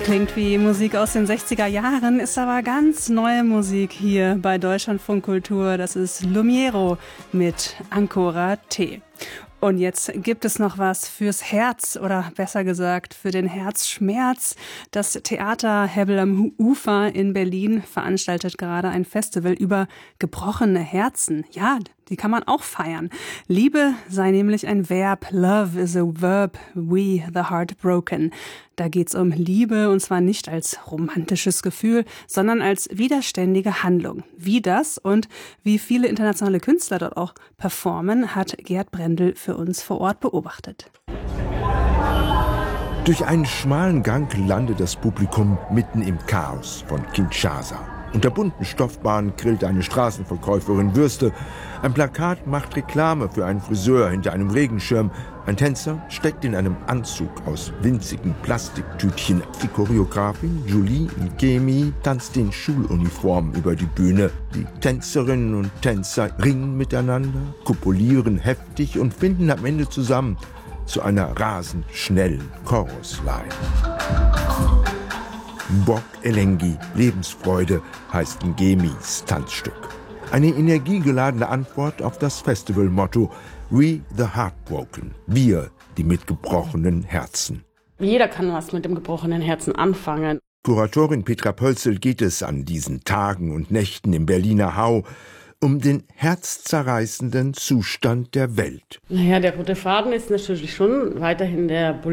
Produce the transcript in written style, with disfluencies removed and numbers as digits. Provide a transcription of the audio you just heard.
Klingt wie Musik aus den 60er Jahren, ist aber ganz neue Musik hier bei Deutschlandfunk Kultur. Das ist Lumiero mit Ancora T. Und jetzt gibt es noch was fürs Herz oder besser gesagt für den Herzschmerz. Das Theater Hebbel am Ufer in Berlin veranstaltet gerade ein Festival über gebrochene Herzen. Ja, die kann man auch feiern. Liebe sei nämlich ein Verb. Love is a verb. We the heartbroken. Da geht's um Liebe und zwar nicht als romantisches Gefühl, sondern als widerständige Handlung. Wie das und wie viele internationale Künstler dort auch performen, hat Gerd Brendel für uns vor Ort beobachtet. Durch einen schmalen Gang landet das Publikum mitten im Chaos von Kinshasa. Unter bunten Stoffbahnen grillt eine Straßenverkäuferin Würste. Ein Plakat macht Reklame für einen Friseur hinter einem Regenschirm. Ein Tänzer steckt in einem Anzug aus winzigen Plastiktütchen. Die Choreografin Julie Ngemi tanzt in Schuluniform über die Bühne. Die Tänzerinnen und Tänzer ringen miteinander, kopulieren heftig und finden am Ende zusammen zu einer rasend schnellen Chorusline. Bok Elengi, Lebensfreude, heißt Ngemis Tanzstück. Eine energiegeladene Antwort auf das Festivalmotto We the Heartbroken, wir, die mit gebrochenen Herzen. Jeder kann was mit dem gebrochenen Herzen anfangen. Kuratorin Petra Pölzel geht es an diesen Tagen und Nächten im Berliner Hau um den herzzerreißenden Zustand der Welt. Der rote Faden ist natürlich schon weiterhin der